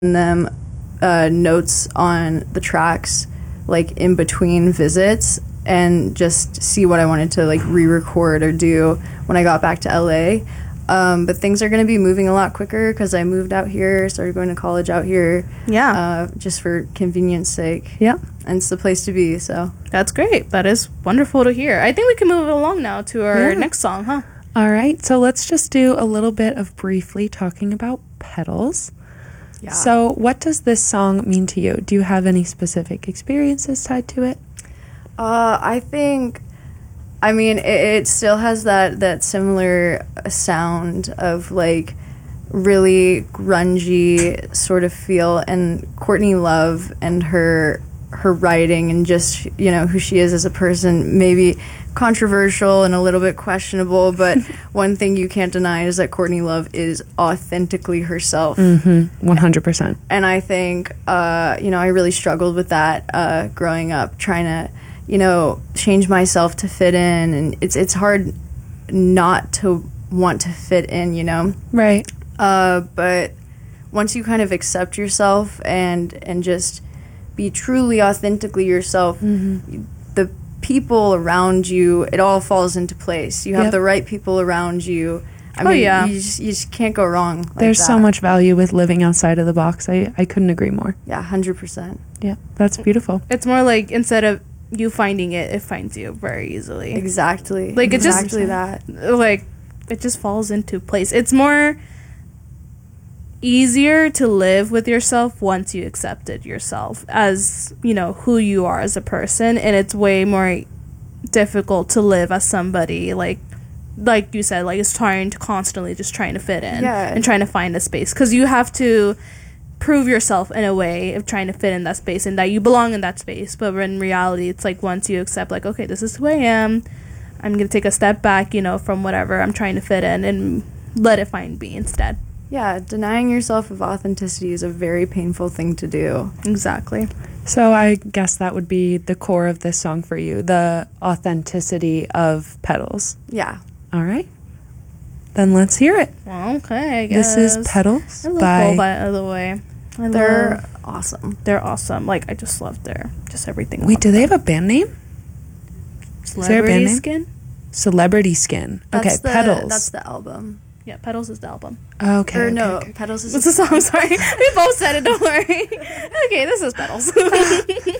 them notes on the tracks like in between visits and just see what I wanted to like re-record or do when I got back to LA. But things are going to be moving a lot quicker because I moved out here, started going to college out here. Yeah. Just for convenience sake. Yeah. And it's the place to be, so. That's great. That is wonderful to hear. I think we can move along now to our next song, huh? All right. So let's just do a little bit of briefly talking about Petals. Yeah. So what does this song mean to you? Do you have any specific experiences tied to it? I think, I mean, it still has that similar sound of like really grungy sort of feel, and Courtney Love and her writing and just, you know, who she is as a person, maybe controversial and a little bit questionable, but one thing you can't deny is that Courtney Love is authentically herself. 100%. And I think, you know, I really struggled with that growing up, trying to, you know, change myself to fit in, and it's hard not to want to fit in, you know? Right. But once you kind of accept yourself and just be truly authentically yourself, the people around you, it all falls into place. You have the right people around you. I mean, you just can't go wrong like There's that. so much value with living outside of the box. I couldn't agree more. Yeah, 100%. Yeah, that's beautiful. It's more like instead of you finding it, it finds you very easily. Exactly. Like, it just- exactly that. Like, it just falls into place. It's more easier to live with yourself once you accepted yourself as, you know, who you are as a person, and it's way more difficult to live as somebody like you said, like, is constantly trying to fit in and trying to find a space, because you have to prove yourself in a way of trying to fit in that space and that you belong in that space. But in reality, it's like once you accept, like, okay, this is who I am, I'm gonna take a step back, you know, from whatever I'm trying to fit in and let it find me instead. Yeah, denying yourself of authenticity is a very painful thing to do. Exactly. So I guess that would be the core of this song for you, the authenticity of Petals. Yeah. All right. Then let's hear it. Well, okay, I guess. This is Petals I love by... by the way. They're awesome. They're awesome. Like, I just love just everything. Wait, do they have a band name? Celebrity band name? Skin? Celebrity Skin. Okay, Petals. That's the album. Yeah, Petals is the album. Okay. Or no, okay. Petals is What's the song? Sorry. We both said it, don't worry. Okay, this is Petals.